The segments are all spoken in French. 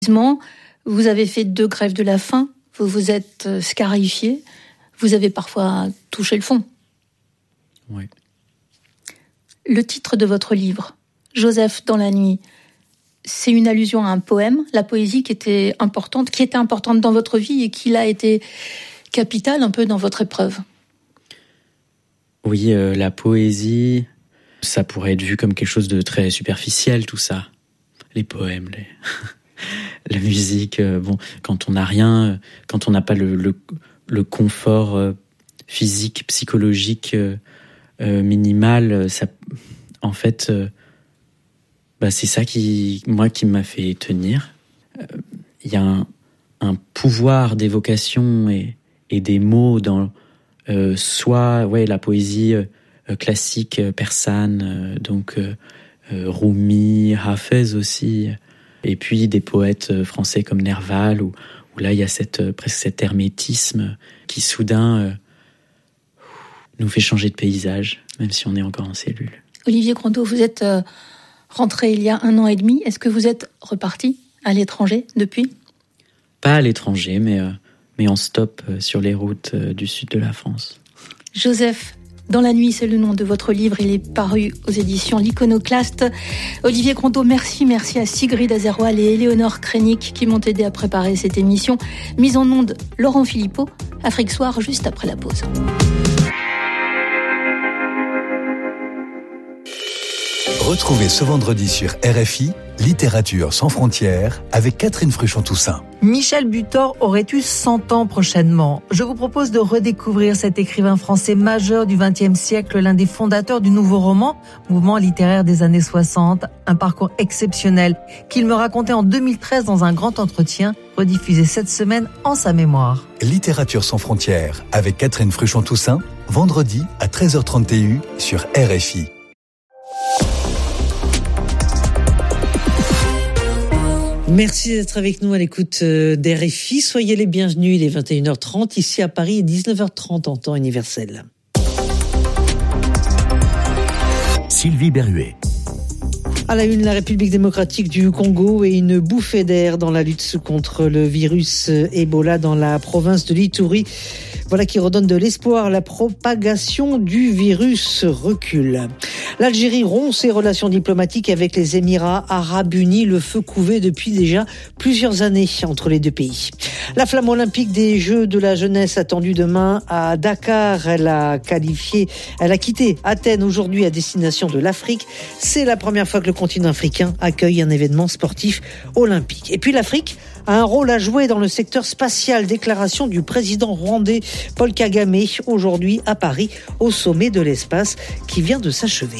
Vous avez fait 2 grèves de la faim, vous vous êtes scarifié, vous avez parfois touché le fond. Oui. Le titre de votre livre, Joseph dans la nuit, c'est une allusion à un poème, la poésie qui était importante dans votre vie et qui a été capitale un peu dans votre épreuve. Oui, la poésie, ça pourrait être vu comme quelque chose de très superficiel, tout ça. Les poèmes, la musique, quand on n'a rien, quand on n'a pas le confort physique, psychologique minimal, ça, en fait, c'est ça qui m'a fait tenir. Il y a un pouvoir d'évocation et des mots dans soit la poésie classique persane, Rumi, Hafez aussi, et puis des poètes français comme Nerval, où là il y a presque cet hermétisme qui soudain nous fait changer de paysage, même si on est encore en cellule. Olivier Grandeau, vous êtes rentré il y a 1 an et demi. Est-ce que vous êtes reparti à l'étranger depuis ? Pas à l'étranger, mais en stop sur les routes du sud de la France. Joseph dans la nuit, c'est le nom de votre livre. Il est paru aux éditions L'Iconoclaste. Olivier Grandeau, merci à Sigrid Azerwal et Éléonore Krenik qui m'ont aidé à préparer cette émission. Mise en onde, Laurent Philippot. Afrique Soir, juste après la pause. Retrouvez ce vendredi sur RFI, Littérature sans frontières, avec Catherine Fruchon-Toussaint. Michel Butor aurait eu 100 ans prochainement. Je vous propose de redécouvrir cet écrivain français majeur du XXe siècle, l'un des fondateurs du nouveau roman, mouvement littéraire des années 60, un parcours exceptionnel qu'il me racontait en 2013 dans un grand entretien, rediffusé cette semaine en sa mémoire. Littérature sans frontières, avec Catherine Fruchon-Toussaint, vendredi à 13h30 TU sur RFI. Merci d'être avec nous à l'écoute d'RFI. Soyez les bienvenus, il est 21h30 ici à Paris et 19h30 en temps universel. Sylvie Berruet. À la une, la République démocratique du Congo et une bouffée d'air dans la lutte contre le virus Ebola dans la province de l'Ituri. Voilà qui redonne de l'espoir. La propagation du virus recule. L'Algérie rompt ses relations diplomatiques avec les Émirats arabes unis. Le feu couvait depuis déjà plusieurs années entre les deux pays. La flamme olympique des Jeux de la jeunesse attendue demain à Dakar. Elle a quitté Athènes aujourd'hui à destination de l'Afrique. C'est la première fois que le continent africain accueille un événement sportif olympique. Et puis l'Afrique a un rôle à jouer dans le secteur spatial. Déclaration du président rwandais Paul Kagame aujourd'hui à Paris au sommet de l'espace qui vient de s'achever.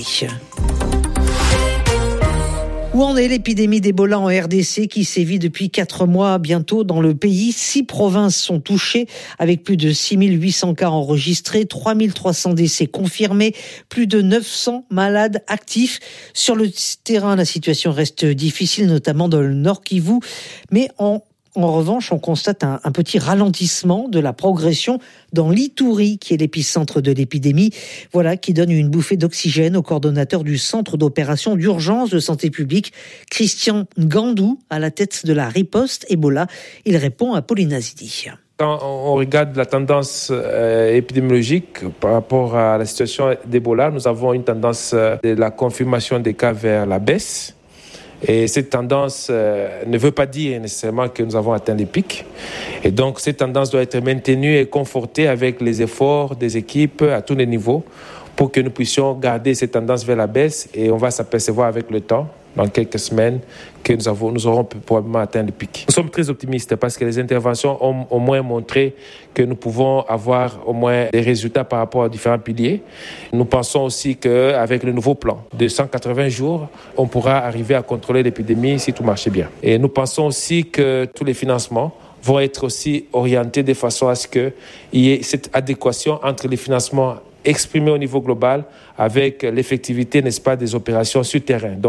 Où en est l'épidémie d'Ebola en RDC qui sévit depuis 4 mois bientôt dans le pays? 6 provinces sont touchées avec plus de 6800 cas enregistrés, 3300 décès confirmés, plus de 900 malades actifs. Sur le terrain, la situation reste difficile, notamment dans le Nord Kivu, mais en revanche, on constate un petit ralentissement de la progression dans l'Ituri, qui est l'épicentre de l'épidémie. Voilà qui donne une bouffée d'oxygène au coordonnateur du centre d'opération d'urgence de santé publique, Christian Ngandou, à la tête de la riposte Ebola. Il répond à Pauline Azidi. Quand on regarde la tendance épidémiologique par rapport à la situation d'Ebola, nous avons une tendance de la confirmation des cas vers la baisse. Et cette tendance ne veut pas dire nécessairement que nous avons atteint les pics. Et donc, cette tendance doit être maintenue et confortée avec les efforts des équipes à tous les niveaux pour que nous puissions garder cette tendance vers la baisse. Et on va s'apercevoir avec le temps, dans quelques semaines, que nous aurons probablement atteint le pic. Nous sommes très optimistes parce que les interventions ont au moins montré que nous pouvons avoir au moins des résultats par rapport aux différents piliers. Nous pensons aussi qu'avec le nouveau plan de 180 jours, on pourra arriver à contrôler l'épidémie si tout marche bien. Et nous pensons aussi que tous les financements vont être aussi orientés de façon à ce qu'il y ait cette adéquation entre les financements exprimés au niveau global avec l'effectivité, n'est-ce pas, des opérations sur terrain. Donc,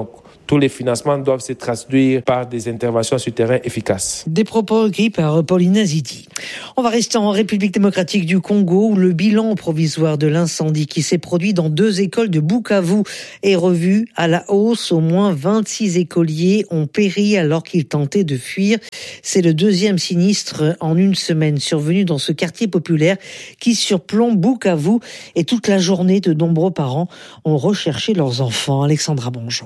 tous les financements doivent se traduire par des interventions sur terrain efficaces. Des propos recueillis par Pauline Azidi. On va rester en République démocratique du Congo où le bilan provisoire de l'incendie qui s'est produit dans 2 écoles de Bukavu est revu à la hausse. Au moins 26 écoliers ont péri alors qu'ils tentaient de fuir. C'est le 2e sinistre en une semaine survenu dans ce quartier populaire qui surplombe Bukavu et toute la journée de nombreux parents ont recherché leurs enfants. Alexandra Bonjon.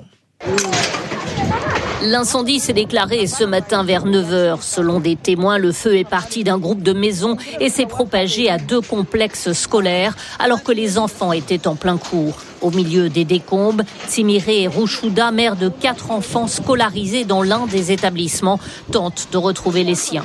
L'incendie s'est déclaré ce matin vers 9h. Selon des témoins, le feu est parti d'un groupe de maisons et s'est propagé à 2 complexes scolaires alors que les enfants étaient en plein cours. Au milieu des décombres, Tsimiré Ruchuda, mère de 4 enfants scolarisés dans l'un des établissements, tente de retrouver les siens.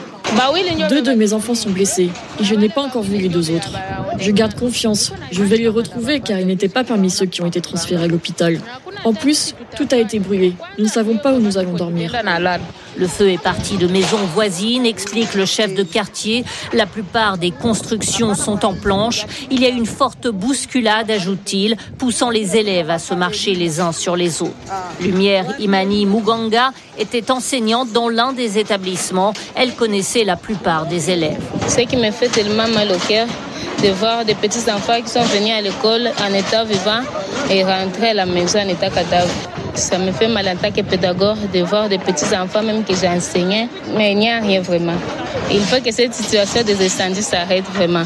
2 de mes enfants sont blessés et je n'ai pas encore vu les 2 autres. Je garde confiance, je vais les retrouver car ils n'étaient pas parmi ceux qui ont été transférés à l'hôpital. En plus, tout a été brûlé. Nous ne savons pas où nous allons dormir. Le feu est parti de maisons voisines, explique le chef de quartier. La plupart des constructions sont en planches. Il y a une forte bousculade, ajoute-t-il, poussant les élèves à se marcher les uns sur les autres. Lumière Imani Muganga était enseignante dans l'un des établissements. Elle connaissait la plupart des élèves. Ce qui me fait tellement mal au cœur, de voir des petits enfants qui sont venus à l'école en état vivant et rentrer à la maison en état cadavre. Ça me fait mal en tant que pédagogue de voir des petits enfants même que j'ai enseignés, mais il n'y a rien vraiment. Il faut que cette situation des incendies s'arrête vraiment.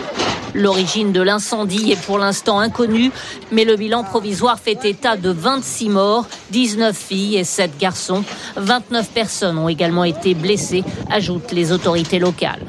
L'origine de l'incendie est pour l'instant inconnue, mais le bilan provisoire fait état de 26 morts, 19 filles et 7 garçons. 29 personnes ont également été blessées, ajoutent les autorités locales.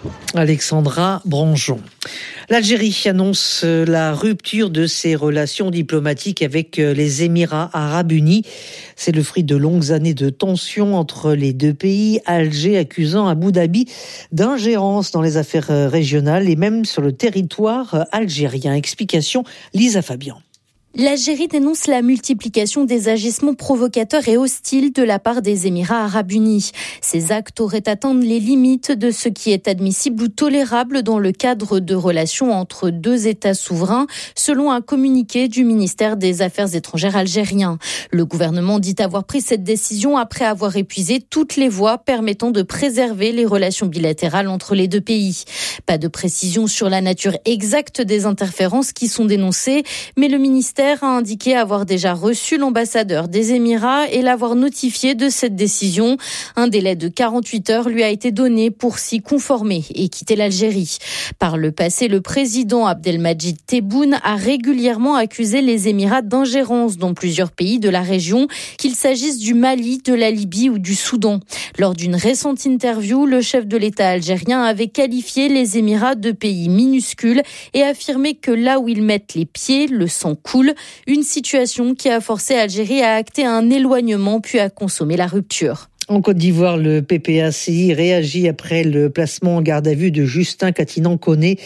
Alexandra Bonjon. L'Algérie annonce la rupture de ses relations diplomatiques avec les Émirats arabes unis. C'est le fruit de longues années de tensions entre les 2 pays, Alger accusant Abu Dhabi d'ingérence dans les affaires régionales et même sur le territoire algérien. Explication, Lisa Fabian. L'Algérie dénonce la multiplication des agissements provocateurs et hostiles de la part des Émirats arabes unis. Ces actes auraient atteint les limites de ce qui est admissible ou tolérable dans le cadre de relations entre 2 États souverains, selon un communiqué du ministère des Affaires étrangères algérien. Le gouvernement dit avoir pris cette décision après avoir épuisé toutes les voies permettant de préserver les relations bilatérales entre les 2 pays. Pas de précision sur la nature exacte des interférences qui sont dénoncées, mais le ministère a indiqué avoir déjà reçu l'ambassadeur des Émirats et l'avoir notifié de cette décision. Un délai de 48 heures lui a été donné pour s'y conformer et quitter l'Algérie. Par le passé, le président Abdelmadjid Tebboune a régulièrement accusé les Émirats d'ingérence dans plusieurs pays de la région, qu'il s'agisse du Mali, de la Libye ou du Soudan. Lors d'une récente interview, le chef de l'État algérien avait qualifié les Émirats de pays minuscules et affirmé que là où ils mettent les pieds, le sang coule. Une situation qui a forcé Algérie à acter un éloignement puis à consommer la rupture. En Côte d'Ivoire, le PPACI réagit après le placement en garde à vue de Justin Katinan-Koné,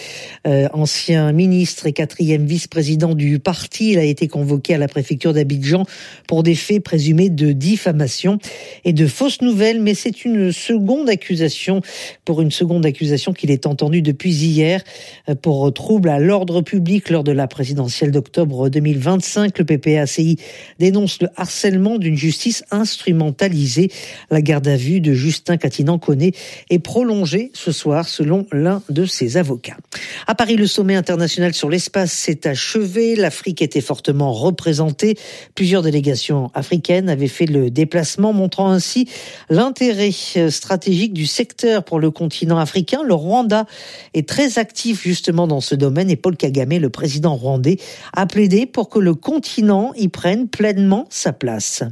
ancien ministre et 4e vice-président du parti. Il a été convoqué à la préfecture d'Abidjan pour des faits présumés de diffamation et de fausses nouvelles. Mais c'est pour une seconde accusation qu'il est entendu depuis hier pour trouble à l'ordre public lors de la présidentielle d'octobre 2025. Le PPACI dénonce le harcèlement d'une justice instrumentalisée. La garde à vue de Justin Katinan-Koné est prolongée ce soir selon l'un de ses avocats. À Paris, le sommet international sur l'espace s'est achevé. L'Afrique était fortement représentée. Plusieurs délégations africaines avaient fait le déplacement, montrant ainsi l'intérêt stratégique du secteur pour le continent africain. Le Rwanda est très actif justement dans ce domaine et Paul Kagame, le président rwandais, a plaidé pour que le continent y prenne pleinement sa place.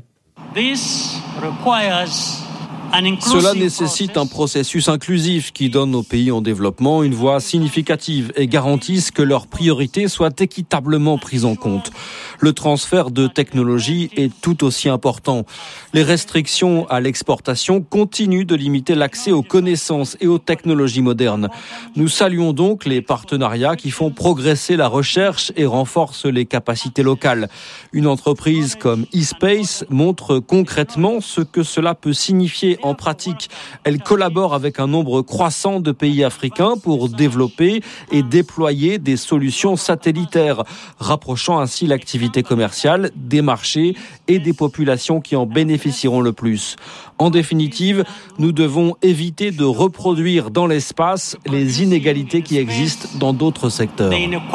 Cela nécessite un processus inclusif qui donne aux pays en développement une voix significative et garantisse que leurs priorités soient équitablement prises en compte. Le transfert de technologie est tout aussi important. Les restrictions à l'exportation continuent de limiter l'accès aux connaissances et aux technologies modernes. Nous saluons donc les partenariats qui font progresser la recherche et renforcent les capacités locales. Une entreprise comme eSpace montre concrètement ce que cela peut signifier en pratique. Elle collabore avec un nombre croissant de pays africains pour développer et déployer des solutions satellitaires, rapprochant ainsi l'activité commerciale des marchés et des populations qui en bénéficieront le plus. En définitive, nous devons éviter de reproduire dans l'espace les inégalités qui existent dans d'autres secteurs.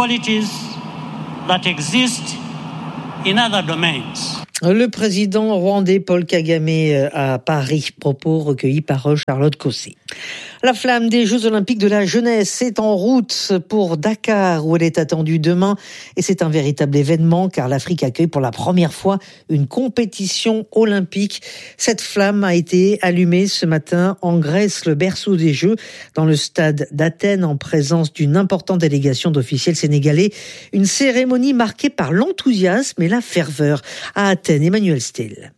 Le président rwandais Paul Kagame à Paris, propos recueillis par Charlotte Cossé. La flamme des Jeux Olympiques de la jeunesse est en route pour Dakar où elle est attendue demain et c'est un véritable événement car l'Afrique accueille pour la première fois une compétition olympique. Cette flamme a été allumée ce matin en Grèce, le berceau des Jeux, dans le stade d'Athènes en présence d'une importante délégation d'officiels sénégalais. Une cérémonie marquée par l'enthousiasme et la ferveur. À Athènes, Emmanuel Still.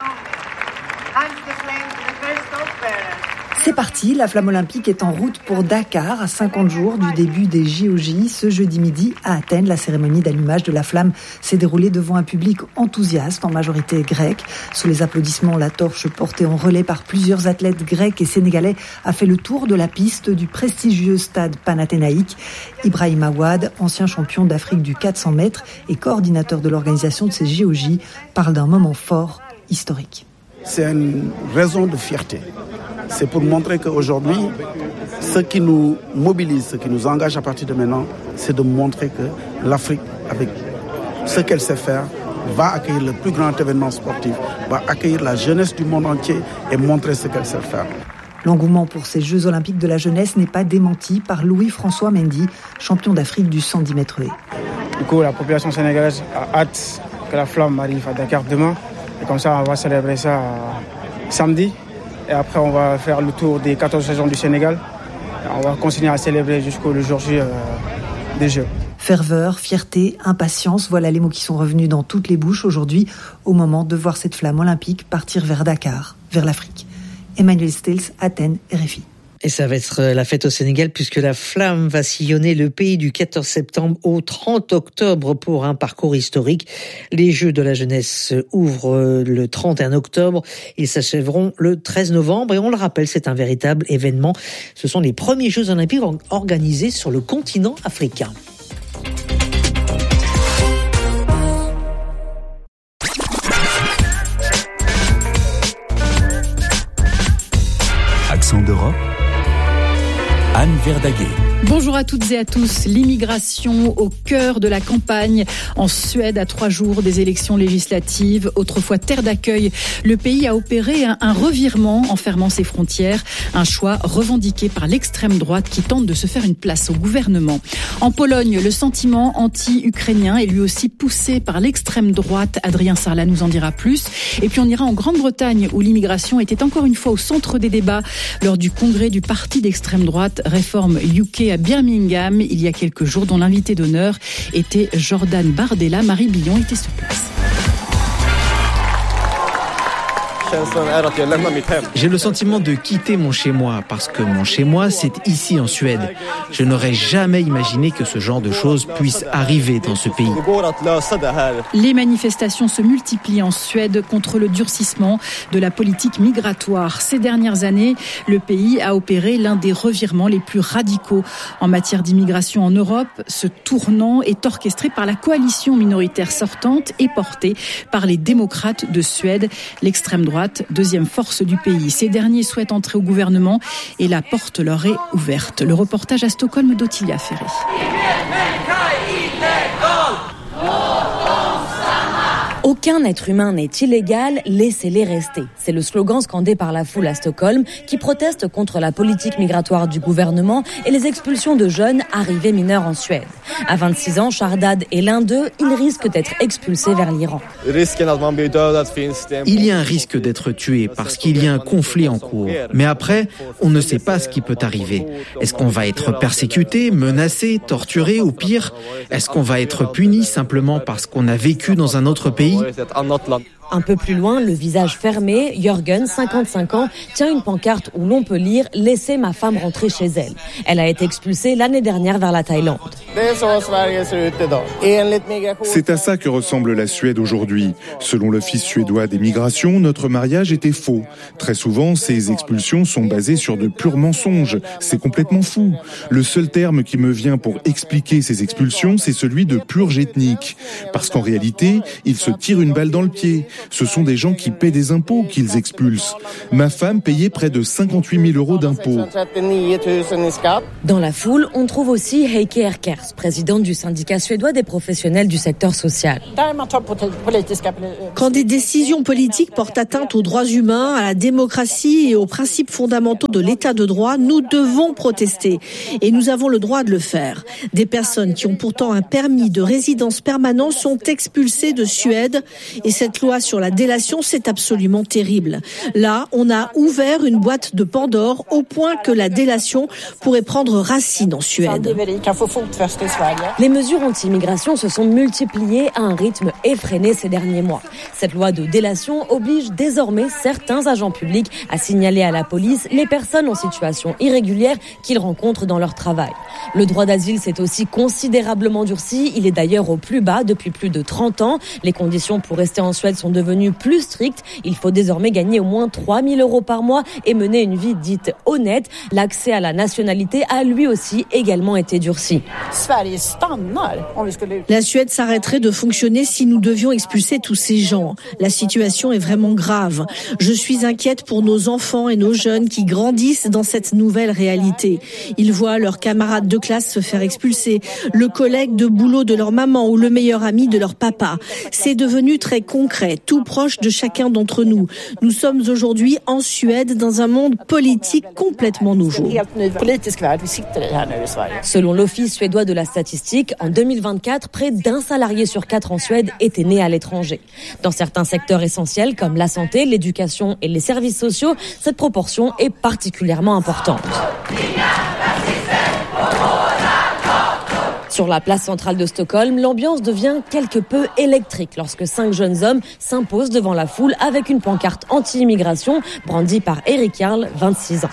C'est parti, la flamme olympique est en route pour Dakar, à 50 jours du début des JOJ. Ce jeudi midi, à Athènes, la cérémonie d'allumage de la flamme s'est déroulée devant un public enthousiaste, en majorité grec. Sous les applaudissements, la torche portée en relais par plusieurs athlètes grecs et sénégalais a fait le tour de la piste du prestigieux stade panathénaïque. Ibrahim Awad, ancien champion d'Afrique du 400 mètres et coordinateur de l'organisation de ces JOJ, parle d'un moment fort, historique. C'est une raison de fierté. C'est pour montrer qu'aujourd'hui, ce qui nous mobilise, ce qui nous engage à partir de maintenant, c'est de montrer que l'Afrique, avec ce qu'elle sait faire, va accueillir le plus grand événement sportif, va accueillir la jeunesse du monde entier et montrer ce qu'elle sait faire. L'engouement pour ces Jeux Olympiques de la jeunesse n'est pas démenti par Louis-François Mendy, champion d'Afrique du 110 mètres haies. Du coup, la population sénégalaise a hâte que la flamme arrive à Dakar demain. Et comme ça, on va célébrer ça samedi. Et après, on va faire le tour des 14 régions du Sénégal. Et on va continuer à célébrer jusqu'au jour J des Jeux. Ferveur, fierté, impatience, voilà les mots qui sont revenus dans toutes les bouches aujourd'hui au moment de voir cette flamme olympique partir vers Dakar, vers l'Afrique. Emmanuel Stills, Athènes, RFI. Et ça va être la fête au Sénégal puisque la flamme va sillonner le pays du 14 septembre au 30 octobre pour un parcours historique. Les Jeux de la jeunesse ouvrent le 31 octobre. Ils s'achèveront le 13 novembre et on le rappelle, c'est un véritable événement. Ce sont les premiers Jeux olympiques organisés sur le continent africain. Accent d'Europe. Anne Verdaguer. Bonjour à toutes et à tous. L'immigration au cœur de la campagne en Suède à 3 jours des élections législatives. Autrefois terre d'accueil, le pays a opéré un revirement en fermant ses frontières. Un choix revendiqué par l'extrême droite qui tente de se faire une place au gouvernement. En Pologne, le sentiment anti-ukrainien est lui aussi poussé par l'extrême droite. Adrien Sarlat nous en dira plus. Et puis on ira en Grande-Bretagne où l'immigration était encore une fois au centre des débats lors du congrès du parti d'extrême droite Réforme UK à Birmingham il y a quelques jours, dont l'invité d'honneur était Jordan Bardella. Marie Billon était sur place. J'ai le sentiment de quitter mon chez-moi, parce que mon chez-moi, c'est ici en Suède. Je n'aurais jamais imaginé que ce genre de choses puisse arriver dans ce pays. Les manifestations se multiplient en Suède contre le durcissement de la politique migratoire. Ces dernières années, le pays a opéré l'un des revirements les plus radicaux en matière d'immigration en Europe. Ce tournant est orchestré par la coalition minoritaire sortante et porté par les démocrates de Suède, l'extrême droite, deuxième force du pays. Ces derniers souhaitent entrer au gouvernement et la porte leur est ouverte. Le reportage à Stockholm d'Ottilia Ferré. Aucun être humain n'est illégal, laissez-les rester. C'est le slogan scandé par la foule à Stockholm qui proteste contre la politique migratoire du gouvernement et les expulsions de jeunes arrivés mineurs en Suède. À 26 ans, Shardad est l'un d'eux, il risque d'être expulsé vers l'Iran. Il y a un risque d'être tué parce qu'il y a un conflit en cours. Mais après, on ne sait pas ce qui peut arriver. Est-ce qu'on va être persécuté, menacé, torturé ou pire ? Est-ce qu'on va être puni simplement parce qu'on a vécu dans un autre pays ? Un peu plus loin, le visage fermé, Jürgen, 55 ans, tient une pancarte où l'on peut lire « Laissez ma femme rentrer chez elle ». Elle a été expulsée l'année dernière vers la Thaïlande. C'est à ça que ressemble la Suède aujourd'hui. Selon l'Office suédois des migrations, notre mariage était faux. Très souvent, ces expulsions sont basées sur de purs mensonges. C'est complètement fou. Le seul terme qui me vient pour expliquer ces expulsions, c'est celui de purge ethnique. Parce qu'en réalité, ils se tirent une balle dans le pied. Ce sont des gens qui paient des impôts qu'ils expulsent. Ma femme payait près de 58 000 € d'impôts. Dans la foule, on trouve aussi Heikki Erkers, présidente du syndicat suédois des professionnels du secteur social. Quand des décisions politiques portent atteinte aux droits humains, à la démocratie et aux principes fondamentaux de l'état de droit, nous devons protester. Et nous avons le droit de le faire. Des personnes qui ont pourtant un permis de résidence permanent sont expulsées de Suède. Et cette loi sur la délation, c'est absolument terrible. Là, on a ouvert une boîte de Pandore au point que la délation pourrait prendre racine en Suède. Les mesures anti-immigration se sont multipliées à un rythme effréné ces derniers mois. Cette loi de délation oblige désormais certains agents publics à signaler à la police les personnes en situation irrégulière qu'ils rencontrent dans leur travail. Le droit d'asile s'est aussi considérablement durci. Il est d'ailleurs au plus bas depuis plus de 30 ans. Les conditions pour rester en Suède sont devenues plus strictes. Il faut désormais gagner au moins 3 000 € par mois et mener une vie dite honnête. L'accès à la nationalité a lui aussi également été durci. La Suède s'arrêterait de fonctionner si nous devions expulser tous ces gens. La situation est vraiment grave. Je suis inquiète pour nos enfants et nos jeunes qui grandissent dans cette nouvelle réalité. Ils voient leurs camarades de classe se faire expulser, le collègue de boulot de leur maman ou le meilleur ami de leur papa. C'est devenu très concret, tout proche de chacun d'entre nous. Nous sommes aujourd'hui en Suède dans un monde politique complètement nouveau. Selon l'Office suédois de la statistique, en 2024, près d'un salarié sur 4 en Suède était né à l'étranger. Dans certains secteurs essentiels comme la santé, l'éducation et les services sociaux, cette proportion est particulièrement importante. Sur la place centrale de Stockholm, l'ambiance devient quelque peu électrique lorsque 5 jeunes hommes s'imposent devant la foule avec une pancarte anti-immigration brandie par Erik Jarl, 26 ans.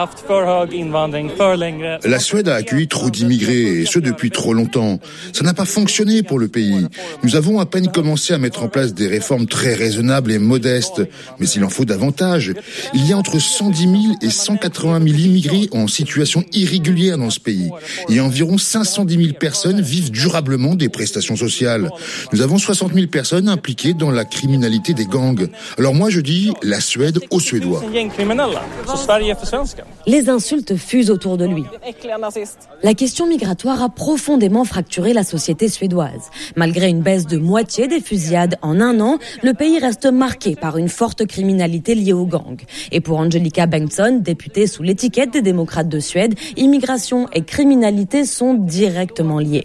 La Suède a accueilli trop d'immigrés, et ce depuis trop longtemps. Ça n'a pas fonctionné pour le pays. Nous avons à peine commencé à mettre en place des réformes très raisonnables et modestes, mais il en faut davantage. Il y a entre 110 000 et 180 000 immigrés en situation irrégulière dans ce pays, et environ 510 000 personnes vivent durablement des prestations sociales. Nous avons 60 000 personnes impliquées dans la criminalité des gangs. Alors moi je dis la Suède aux Suédois. Les insultes fusent autour de lui. La question migratoire a profondément fracturé la société suédoise. Malgré une baisse de moitié des fusillades en un an, le pays reste marqué par une forte criminalité liée aux gangs. Et pour Angelica Bengtsson, députée sous l'étiquette des démocrates de Suède, immigration et criminalité sont directement liées.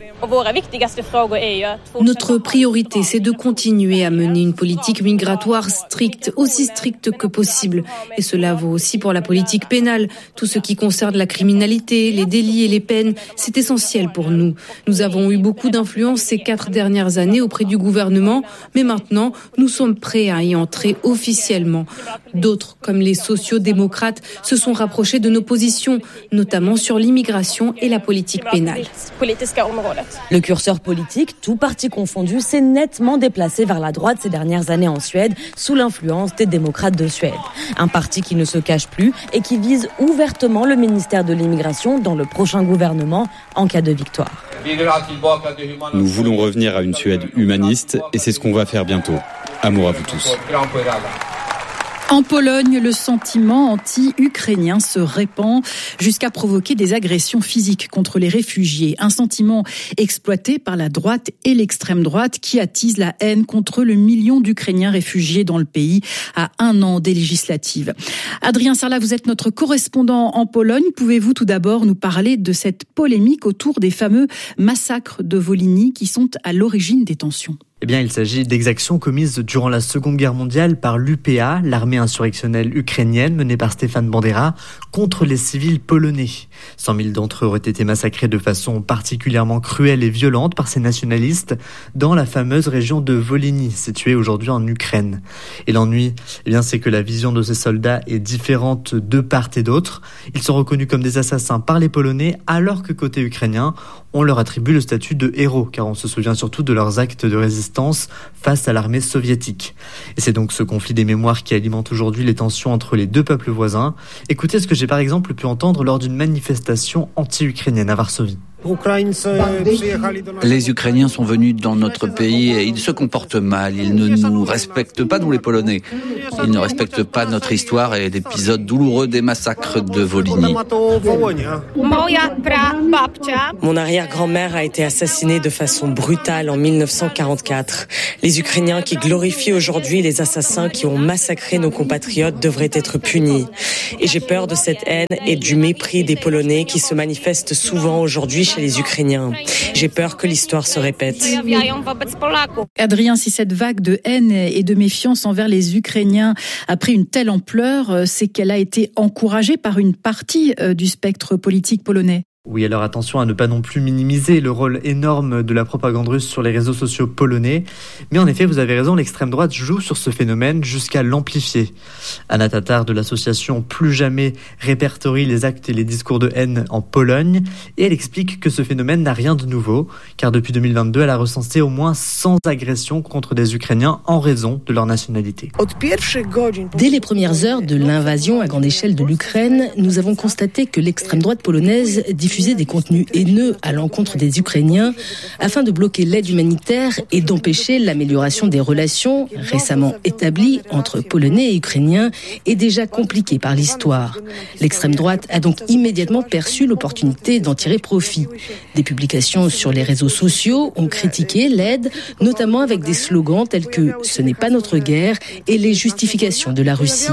Notre priorité, c'est de continuer à mener une politique migratoire stricte, aussi stricte que possible. Et cela vaut aussi pour la politique pénale. Tout ce qui concerne la criminalité, les délits et les peines, c'est essentiel pour nous. Nous avons eu beaucoup d'influence ces 4 dernières années auprès du gouvernement, mais maintenant, nous sommes prêts à y entrer officiellement. D'autres, comme les sociaux-démocrates, se sont rapprochés de nos positions, notamment sur l'immigration et la politique pénale. Le curseur politique, tout parti confondu, s'est nettement déplacé vers la droite ces dernières années en Suède, sous l'influence des démocrates de Suède. Un parti qui ne se cache plus et qui vise ouvertement le ministère de l'immigration dans le prochain gouvernement en cas de victoire. Nous voulons revenir à une Suède humaniste et c'est ce qu'on va faire bientôt. Amour à vous tous. En Pologne, le sentiment anti-ukrainien se répand jusqu'à provoquer des agressions physiques contre les réfugiés. Un sentiment exploité par la droite et l'extrême droite qui attise la haine contre le million d'Ukrainiens réfugiés dans le pays à 1 an des législatives. Adrien Sarlat, vous êtes notre correspondant en Pologne. Pouvez-vous tout d'abord nous parler de cette polémique autour des fameux massacres de Wolynie qui sont à l'origine des tensions ? Eh bien, il s'agit d'exactions commises durant la Seconde Guerre mondiale par l'UPA, l'armée insurrectionnelle ukrainienne menée par Stéphane Bandera, contre les civils polonais. 100 000 d'entre eux auraient été massacrés de façon particulièrement cruelle et violente par ces nationalistes dans la fameuse région de Volhynie, située aujourd'hui en Ukraine. Et l'ennui, c'est que la vision de ces soldats est différente de part et d'autre. Ils sont reconnus comme des assassins par les Polonais, alors que côté ukrainien, on leur attribue le statut de héros, car on se souvient surtout de leurs actes de résistance face à l'armée soviétique. Et c'est donc ce conflit des mémoires qui alimente aujourd'hui les tensions entre les deux peuples voisins. Écoutez ce que j'ai par exemple pu entendre lors d'une manifestation anti-ukrainienne à Varsovie. Les Ukrainiens sont venus dans notre pays et ils se comportent mal. Ils ne nous respectent pas, nous les Polonais. Ils ne respectent pas notre histoire et l'épisode douloureux des massacres de Volhynie. Mon arrière-grand-mère a été assassinée de façon brutale en 1944. Les Ukrainiens qui glorifient aujourd'hui les assassins qui ont massacré nos compatriotes devraient être punis. Et j'ai peur de cette haine et du mépris des Polonais qui se manifestent souvent aujourd'hui chez les Ukrainiens. J'ai peur que l'histoire se répète. Adrien, si cette vague de haine et de méfiance envers les Ukrainiens a pris une telle ampleur, c'est qu'elle a été encouragée par une partie du spectre politique polonais. Oui, alors attention à ne pas non plus minimiser le rôle énorme de la propagande russe sur les réseaux sociaux polonais. Mais en effet, vous avez raison, l'extrême droite joue sur ce phénomène jusqu'à l'amplifier. Anna Tatar de l'association Plus Jamais répertorie les actes et les discours de haine en Pologne. Et elle explique que ce phénomène n'a rien de nouveau, car depuis 2022, elle a recensé au moins 100 agressions contre des Ukrainiens en raison de leur nationalité. Dès les premières heures de l'invasion à grande échelle de l'Ukraine, nous avons constaté que l'extrême droite polonaise diffusait des contenus haineux à l'encontre des Ukrainiens afin de bloquer l'aide humanitaire et d'empêcher l'amélioration des relations récemment établies entre Polonais et Ukrainiens et déjà compliquées par l'histoire. L'extrême droite a donc immédiatement perçu l'opportunité d'en tirer profit. Des publications sur les réseaux sociaux ont critiqué l'aide, notamment avec des slogans tels que « Ce n'est pas notre guerre » et les justifications de la Russie.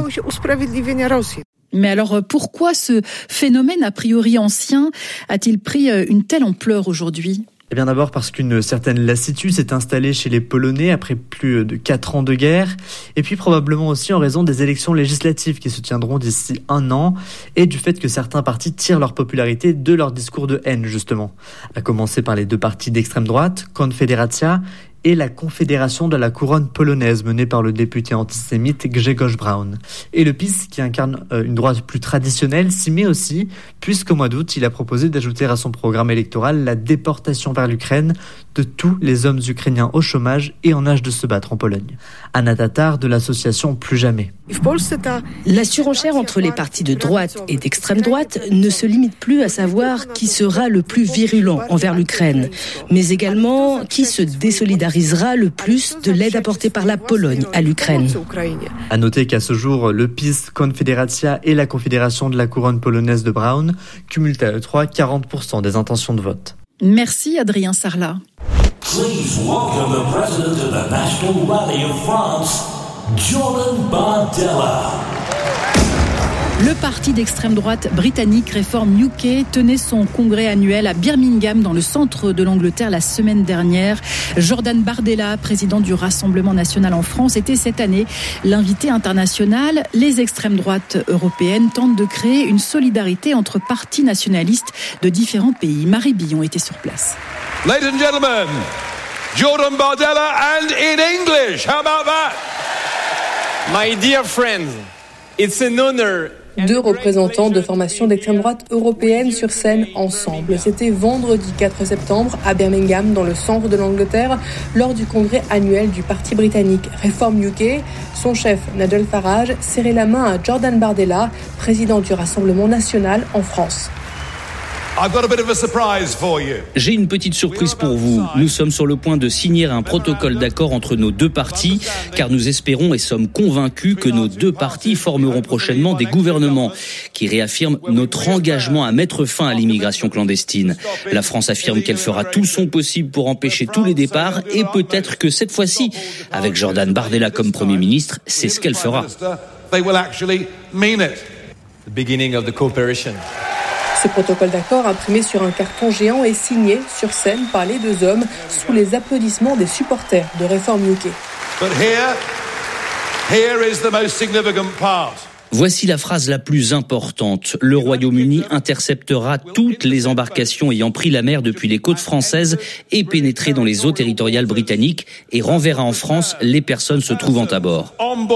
Mais alors, pourquoi ce phénomène a priori ancien a-t-il pris une telle ampleur aujourd'hui ? Eh bien d'abord parce qu'une certaine lassitude s'est installée chez les Polonais après plus de 4 ans de guerre, et puis probablement aussi en raison des élections législatives qui se tiendront d'ici 1 an, et du fait que certains partis tirent leur popularité de leur discours de haine justement. À commencer par les 2 partis d'extrême droite, Konfederacja et la Confédération de la couronne polonaise menée par le député antisémite Grzegorz Braun. Et le PiS, qui incarne une droite plus traditionnelle, s'y met aussi, puisqu'au mois d'août, il a proposé d'ajouter à son programme électoral la déportation vers l'Ukraine de tous les hommes ukrainiens au chômage et en âge de se battre en Pologne. Anna Tatar de l'association Plus Jamais. La surenchère entre les partis de droite et d'extrême droite ne se limite plus à savoir qui sera le plus virulent envers l'Ukraine, mais également qui se désolidarisera le plus de l'aide apportée par la Pologne à l'Ukraine. À noter qu'à ce jour, le PiS, Konfederacja et la Confédération de la couronne polonaise de Braun cumulent à eux 3 40% des intentions de vote. Merci Adrien Sarlat. Please welcome the president of the National Rally of France, Jordan Bardella. Le parti d'extrême droite britannique Reform UK tenait son congrès annuel à Birmingham dans le centre de l'Angleterre la semaine dernière. Jordan Bardella, président du Rassemblement national en France, était cette année l'invité international. Les extrêmes droites européennes tentent de créer une solidarité entre partis nationalistes de différents pays. Marie Billon était sur place. Ladies and gentlemen, Jordan Bardella and in English. How about that? My dear friends, it's an honor. 2 représentants de formations d'extrême droite européennes sur scène ensemble. C'était vendredi 4 septembre à Birmingham, dans le centre de l'Angleterre, lors du congrès annuel du parti britannique Reform UK. Son chef, Nigel Farage, serrait la main à Jordan Bardella, président du Rassemblement national en France. J'ai une petite surprise pour vous. Nous sommes sur le point de signer un protocole d'accord entre nos 2 partis, car nous espérons et sommes convaincus que nos 2 partis formeront prochainement des gouvernements qui réaffirment notre engagement à mettre fin à l'immigration clandestine. La France affirme qu'elle fera tout son possible pour empêcher tous les départs, et peut-être que cette fois-ci, avec Jordan Bardella comme Premier ministre, c'est ce qu'elle fera. Ce protocole d'accord, imprimé sur un carton géant, est signé sur scène par les 2 hommes sous les applaudissements des supporters de Reform UK. But here is the most significant part. Voici la phrase la plus importante. Le Royaume-Uni interceptera toutes les embarcations ayant pris la mer depuis les côtes françaises et pénétré dans les eaux territoriales britanniques et renverra en France les personnes se trouvant à bord.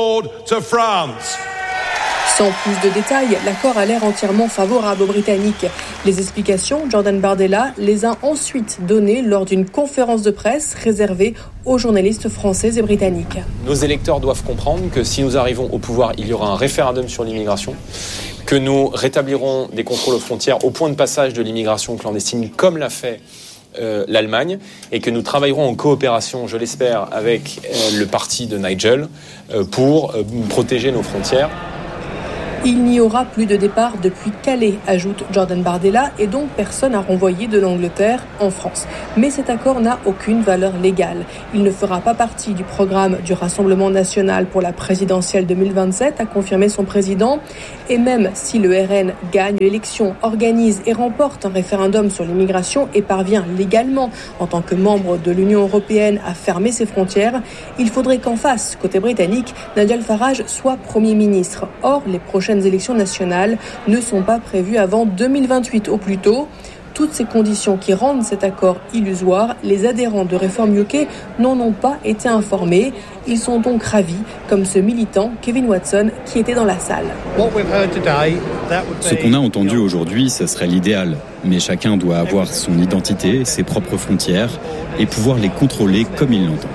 Sans plus de détails, l'accord a l'air entièrement favorable aux Britanniques. Les explications, Jordan Bardella les a ensuite données lors d'une conférence de presse réservée aux journalistes français et britanniques. Nos électeurs doivent comprendre que si nous arrivons au pouvoir, il y aura un référendum sur l'immigration, que nous rétablirons des contrôles aux frontières au point de passage de l'immigration clandestine comme l'a fait l'Allemagne, et que nous travaillerons en coopération, je l'espère, avec le parti de Nigel pour protéger nos frontières. Il n'y aura plus de départ depuis Calais, ajoute Jordan Bardella, et donc personne à renvoyer de l'Angleterre en France. Mais cet accord n'a aucune valeur légale. Il ne fera pas partie du programme du Rassemblement national pour la présidentielle 2027, a confirmé son président. Et même si le RN gagne l'élection, organise et remporte un référendum sur l'immigration et parvient légalement, en tant que membre de l'Union européenne, à fermer ses frontières, il faudrait qu'en face, côté britannique, Nigel Farage soit Premier ministre. Or, les prochaines élections nationales ne sont pas prévues avant 2028 au plus tôt. Toutes ces conditions qui rendent cet accord illusoire, les adhérents de Reform UK n'en ont pas été informés. Ils sont donc ravis, comme ce militant Kevin Watson qui était dans la salle. Ce qu'on a entendu aujourd'hui, ce serait l'idéal. Mais chacun doit avoir son identité, ses propres frontières et pouvoir les contrôler comme il l'entend.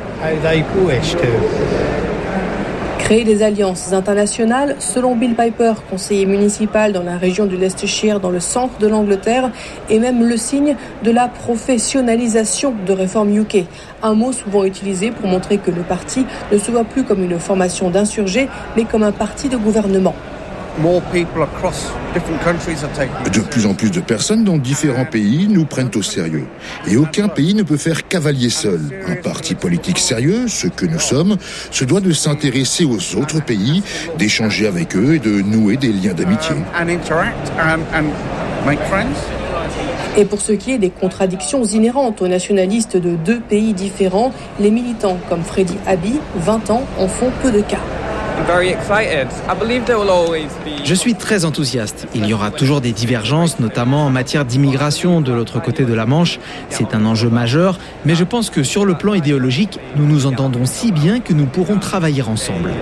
Créer des alliances internationales, selon Bill Piper, conseiller municipal dans la région du Leicestershire, dans le centre de l'Angleterre, est même le signe de la professionnalisation de Reform UK. Un mot souvent utilisé pour montrer que le parti ne se voit plus comme une formation d'insurgés, mais comme un parti de gouvernement. De plus en plus de personnes dans différents pays nous prennent au sérieux. Et aucun pays ne peut faire cavalier seul. Un parti politique sérieux, ce que nous sommes, se doit de s'intéresser aux autres pays, d'échanger avec eux et de nouer des liens d'amitié. Et pour ce qui est des contradictions inhérentes aux nationalistes de deux pays différents, les militants comme Freddie Abbey, 20 ans, en font peu de cas. Je suis très enthousiaste. Il y aura toujours des divergences, notamment en matière d'immigration de l'autre côté de la Manche. C'est un enjeu majeur, mais je pense que sur le plan idéologique, nous nous entendons si bien que nous pourrons travailler ensemble.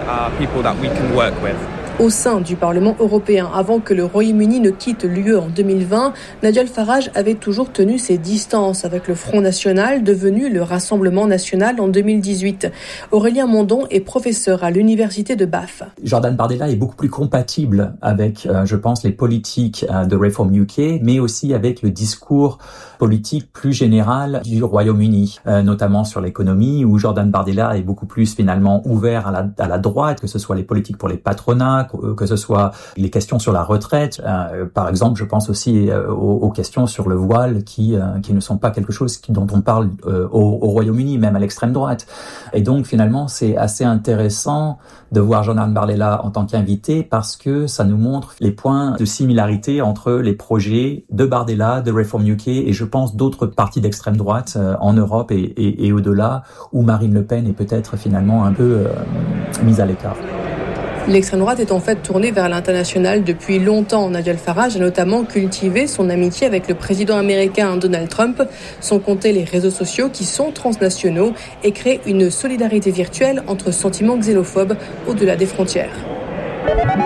Au sein du Parlement européen, avant que le Royaume-Uni ne quitte l'UE en 2020, Nigel Farage avait toujours tenu ses distances avec le Front National, devenu le Rassemblement National en 2018. Aurélien Mondon est professeur à l'université de Bath. Jordan Bardella est beaucoup plus compatible avec, je pense, les politiques de Reform UK, mais aussi avec le discours politique plus général du Royaume-Uni, notamment sur l'économie, où Jordan Bardella est beaucoup plus finalement ouvert à la droite, que ce soit les politiques pour les patronats, que ce soit les questions sur la retraite. Par exemple, je pense aussi aux questions sur le voile qui ne sont pas quelque chose dont on parle au Royaume-Uni, même à l'extrême droite. Et donc, finalement, c'est assez intéressant de voir Jordan Bardella en tant qu'invité parce que ça nous montre les points de similarité entre les projets de Bardella, de Reform UK et je pense d'autres partis d'extrême droite en Europe et au-delà, où Marine Le Pen est peut-être finalement un peu mise à l'écart. L'extrême droite est en fait tournée vers l'international depuis longtemps. Nigel Farage a notamment cultivé son amitié avec le président américain Donald Trump, sans compter les réseaux sociaux qui sont transnationaux et créent une solidarité virtuelle entre sentiments xénophobes au-delà des frontières.